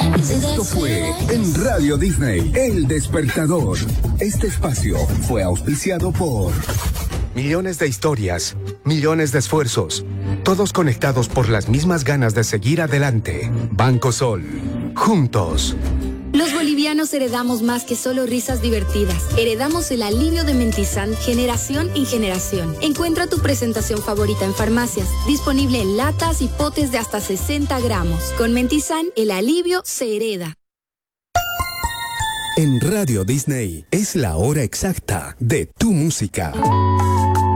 Esto fue en Radio Disney, El Despertador. Este espacio fue auspiciado por... Millones de historias, millones de esfuerzos, todos conectados por las mismas ganas de seguir adelante. Banco Sol, juntos. Los bolivianos heredamos más que solo risas divertidas. Heredamos el alivio de Mentizan, generación en generación. Encuentra tu presentación favorita en farmacias. Disponible en latas y potes de hasta 60 gramos. Con Mentizan, el alivio se hereda. En Radio Disney es la hora exacta de tu música.